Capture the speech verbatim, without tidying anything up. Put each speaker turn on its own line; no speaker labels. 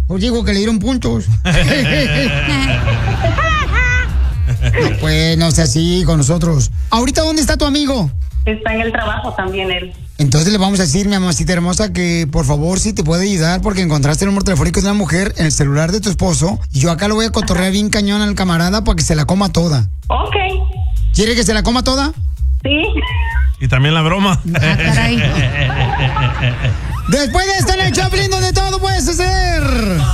Os digo que le dieron puntos. Pues no sea así con nosotros. ¿Ahorita dónde está tu amigo?
Está en el trabajo también él.
Entonces le vamos a decir, mi mamacita hermosa, que por favor si te puede ayudar porque encontraste el número telefónico de una mujer en el celular de tu esposo y yo acá lo voy a cotorrear bien cañón al camarada para que se la coma toda.
Ok.
¿Quiere que se la coma toda?
Sí.
Y también la broma.
Ah, caray. Después de esto en el Choplin donde todo puede suceder.